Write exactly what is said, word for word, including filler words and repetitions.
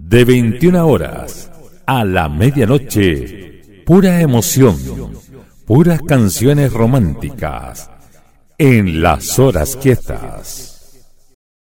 De veintiuna horas a la medianoche, pura emoción, puras canciones románticas, en las horas quietas.